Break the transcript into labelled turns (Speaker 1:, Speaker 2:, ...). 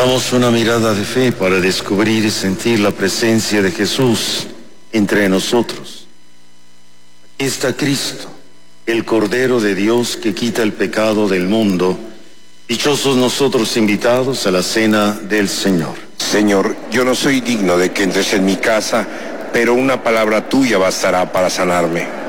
Speaker 1: Damos una mirada de fe para descubrir y sentir la presencia de Jesús entre nosotros. Aquí está Cristo, el Cordero de Dios que quita el pecado del mundo. Dichosos nosotros invitados a la cena del Señor.
Speaker 2: Señor, yo no soy digno de que entres en mi casa, pero una palabra tuya bastará para sanarme.